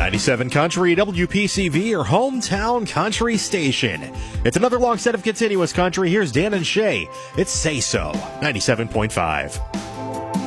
97 Country, WPCV, your hometown country station. It's another long set of continuous country. Here's Dan and Shay. It's Say So, 97.5.